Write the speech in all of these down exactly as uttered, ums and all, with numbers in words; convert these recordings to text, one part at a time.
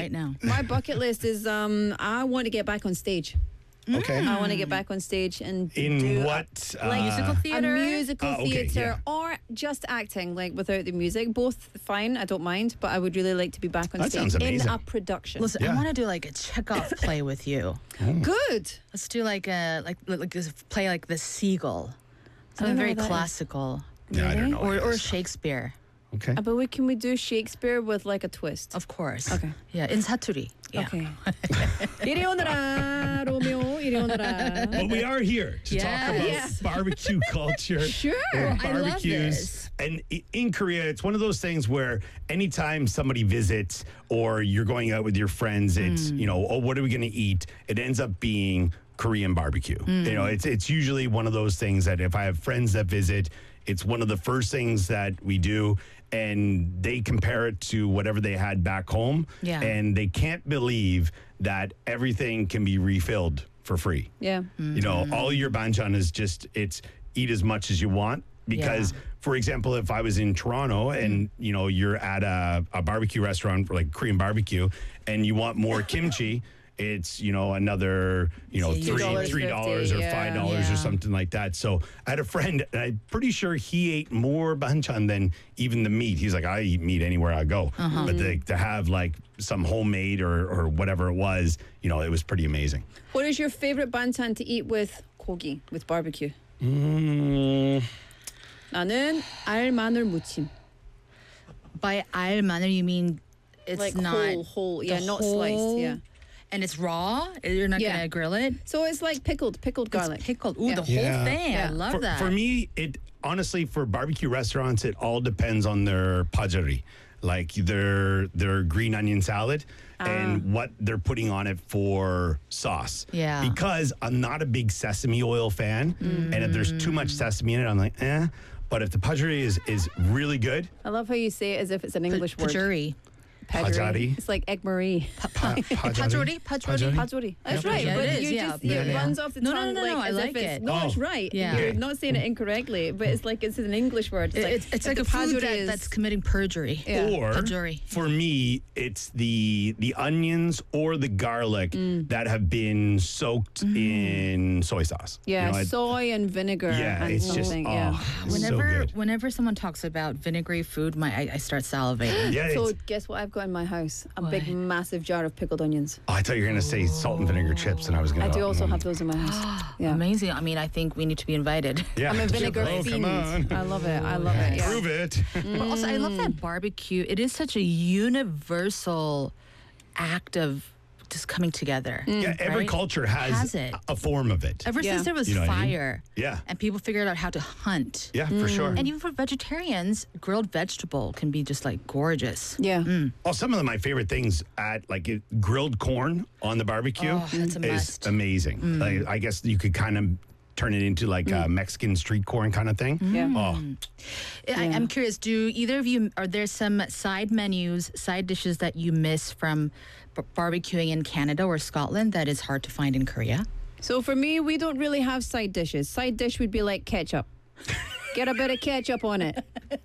right now. My bucket list is um, I want to get back on stage. Okay. I want to get back on stage and In do what? a, like uh, musical theater? a musical Oh, okay, theater yeah. or just acting, like without the music. Both fine. I don't mind, but I would really like to be back on That stage sounds in amazing. a production. Listen, Yeah. I want to do like a Chekhov play with you. Good. Let's do like a like like, like this play like the Seagull. Something know very what that is. classical. Yeah, I don't know. Or what it or is. Shakespeare. Okay. Uh, But we, can we do Shakespeare with like a twist? Of course. Okay. Yeah, in Satori. Yeah. Okay. 이리 오너라, 로미오. 이리 오너라. But we are here to talk Yes. about Yes. barbecue culture. Sure. and I love barbecues. this. And i- in Korea, it's one of those things where anytime somebody visits or you're going out with your friends, it's, Mm. you know, oh, what are we going to eat? It ends up being Korean barbecue. Mm. You know, it's it's usually one of those things that if I have friends that visit, it's one of the first things that we do, and they compare it to whatever they had back home, Yeah. and they can't believe that everything can be refilled for free. Yeah. You know, all your banchan is just, it's eat as much as you want. Because, Yeah. for example, if I was in Toronto and, you know, you're at a, a barbecue restaurant, like Korean barbecue, and you want more kimchi, it's, you know, another, you know, Yeah, three, $2.50, three dollars or yeah. five dollars Yeah. or something like that. So I had a friend, and I'm pretty sure he ate more banchan than even the meat. He's like, I eat meat anywhere I go. Uh-huh. But the, to have like some homemade or, or whatever it was, you know, it was pretty amazing. What is your favorite bantan to eat with 고기, with barbecue? Mm. 나는 알 마늘 무침. By al maner you mean it's Like not whole, whole, yeah, the not sliced, whole- yeah. And it's raw? You're not Yeah. gonna grill it? So it's like pickled, pickled garlic. It's pickled. Ooh, Yeah. the whole Yeah. thing. I Yeah. love for, that. For me, it honestly for barbecue restaurants, it all depends on their pajari, like their their green onion salad and what they're putting on it for sauce. Yeah. Because I'm not a big sesame oil fan, and if there's too much sesame in it, I'm like, eh. But if the pajari is is really good, I love how you say it as if it's an English word. Pajuri. Pajari. It's like egg Marie. pa- Pajori? Pajori? Pajori. That's right. Yeah, but it is, you yeah. just, Yeah, it yeah. runs off the No, no, tongue no, no, like I as like if it's, it. no, it's Oh. right. Yeah. You're not saying it incorrectly, but it's like it's an English word. It's like, It's, it's if like the a food pajori that, is- that's committing perjury. Yeah. Or Pajori. for me, it's the the onions or the garlic that have been soaked in soy sauce. You yeah, know, it- soy and vinegar yeah, and it's just something. oh, yeah. it's Whenever so good. whenever someone talks about vinegary food, my I, I start salivating. Yeah, So it's- guess what I've got in my house? A big, What? massive jar of pickled onions. oh, I thought you were gonna say salt and vinegar chips, and I was gonna. I do go, also mm. have those in my house. Yeah. Amazing. I mean, I think we need to be invited. Yeah, I'm a vinegar oh, fiend. come on, I love it. I love it. Yeah. prove it. But also, I love that barbecue. It is such a universal act of just coming together. Yeah, every right? culture has, Has it. a form of it. Ever Yeah. since there was You know what I mean? fire, Yeah, and people figured out how to hunt. yeah, for sure. And even for vegetarians, grilled vegetable can be just like gorgeous. Yeah. Well, some of the, my favorite things at like it, grilled corn on the barbecue Oh, that's a is must. amazing. Like, I guess you could kind of turn it into like a Mexican street corn kind of thing. Yeah. Oh, I, I'm curious, do either of you, are there some side menus, side dishes that you miss from b- barbecuing in Canada or Scotland that is hard to find in Korea? So for me, we don't really have side dishes. Side dish would be like ketchup. Get a bit of ketchup on it.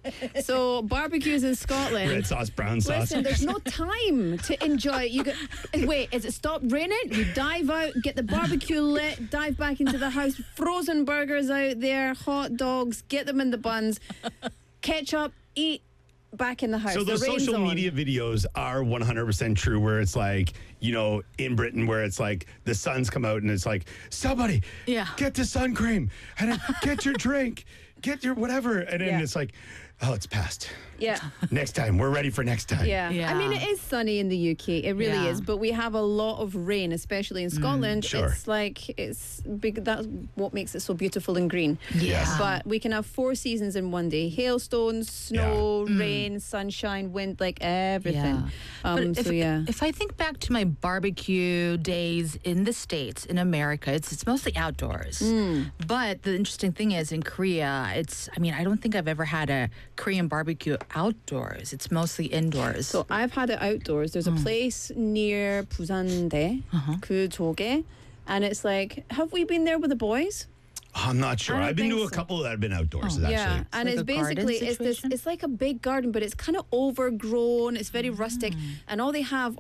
So barbecues in Scotland. red sauce, brown sauce. Listen, there's no time to enjoy it. You go, wait, is it stopped raining? You dive out, get the barbecue lit, dive back into the house, frozen burgers out there, hot dogs, get them in the buns, ketchup, eat, back in the house. So The those rain's social on. media videos are one hundred percent true where it's like, you know, in Britain where it's like the sun's come out and it's like, somebody Yeah. get the sun cream and then get your drink, get your whatever. And then Yeah. it's like, oh, it's past. Yeah. Next time. We're ready for next time. Yeah. Yeah. I mean, it is sunny in the U K. It really Yeah. is. But we have a lot of rain, especially in Scotland. sure. It's like, it's big. That's what makes it so beautiful and green. Yes. But we can have four seasons in one day: hailstones, snow, rain, sunshine, wind, like everything. Yeah. Um, But if, so, yeah. if I think back to my barbecue days in the States, in America, it's it's mostly outdoors. Hmm. But the interesting thing is in Korea, it's, I mean, I don't think I've ever had a Korean barbecue outdoors. It's mostly indoors. So I've had it outdoors. There's a place near 부산대, 그쪽에, and it's like, have we been there with the boys? I'm not sure. I don't I've been to think a so. couple that have been outdoors, actually. Yeah, and like it's a garden basically it's this. situation? It's like a big garden, but it's kind of overgrown. It's very rustic, and all they have